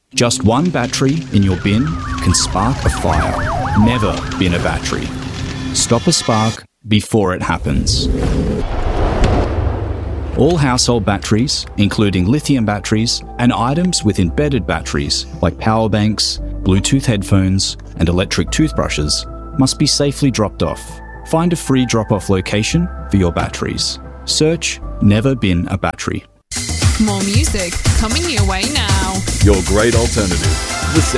Just one battery in your bin can spark a fire. Never bin a battery. Stop a spark before it happens. All household batteries, including lithium batteries and items with embedded batteries like power banks, Bluetooth headphones, and electric toothbrushes, must be safely dropped off. Find a free drop-off location for your batteries. Search Never Bin a Battery. More music coming your way now. Your great alternative. The